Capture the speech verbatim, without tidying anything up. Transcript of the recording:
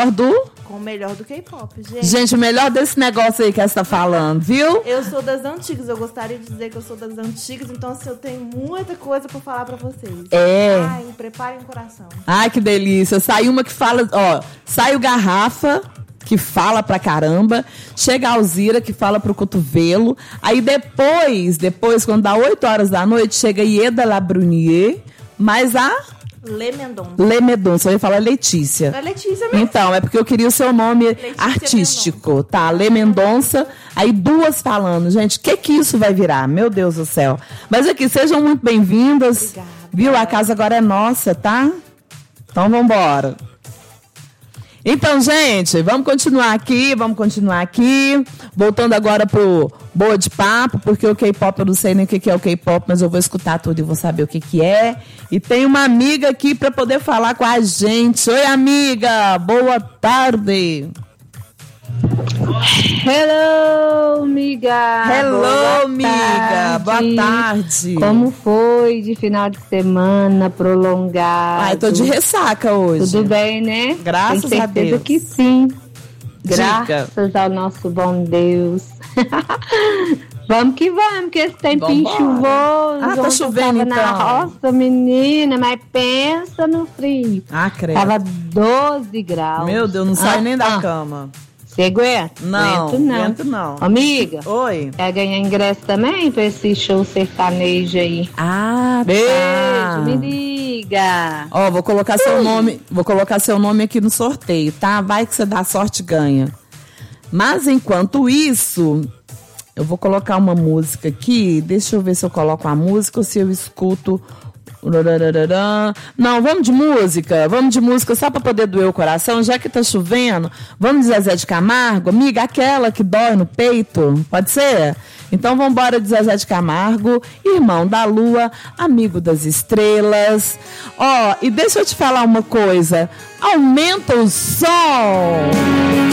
melhor do... Com o melhor do K-pop, gente. Gente, o melhor desse negócio aí que você tá falando, viu? Eu sou das antigas, eu gostaria de dizer que eu sou das antigas, então assim, eu tenho muita coisa pra falar pra vocês. É. Ai, preparem o coração. Ai, que delícia. Sai uma que fala, ó, sai o Garrafa, que fala pra caramba, chega a Alzira, que fala pro cotovelo, aí depois, depois, quando dá oito horas da noite, chega Ieda Labrunier, mas a... Lê Mendonça. Lê Mendonça, eu ia falar Letícia. É Letícia mesmo. Então, é porque eu queria o seu nome Letícia artístico, Mendonça. tá? Lê Mendonça, aí duas falando. Gente, o que que isso vai virar? Meu Deus do céu. Mas aqui, sejam muito bem-vindas. Obrigada. Viu? A casa agora é nossa, tá? Então, vamos embora. Então, gente, vamos continuar aqui, vamos continuar aqui. Voltando agora pro Boa de Papo, porque o K-pop, eu não sei nem o que é o K-pop, mas eu vou escutar tudo e vou saber o que que é. E tem uma amiga aqui para poder falar com a gente. Oi, amiga! Boa tarde! Hello, amiga! Hello, Boa amiga! tarde. Boa tarde! Como foi de final de semana prolongado? Ai, tô de ressaca hoje. Tudo bem, né? Graças Tenho a certeza Deus. que sim. Diga. Graças ao nosso bom Deus. Vamos que vamos, que esse tempinho Vambora. chuvoso. Ah, tá Ontem eu chovendo, tava na então. roça, menina, mas pensa no frio. Ah, credo. Tava doze graus. Meu Deus, não sai Ah, nem da ah. cama. Você aguenta? Não, Aguento não. aguento não. Amiga, Oi. quer ganhar ingresso também pra esse show sertanejo aí? Ah, Beijo, tá. me liga. Ó, vou colocar seu nome, vou colocar seu nome aqui no sorteio, tá? Vai que você dá sorte e ganha. Mas enquanto isso, eu vou colocar uma música aqui. Deixa eu ver se eu coloco a música ou se eu escuto. Não, vamos de música. Vamos de música só pra poder doer o coração, já que tá chovendo. Vamos de Zezé de Camargo, amiga, aquela que dói no peito. Pode ser? Então vamos embora de Zezé de Camargo, irmão da lua, amigo das estrelas. Ó, e deixa eu te falar uma coisa. Aumenta o som!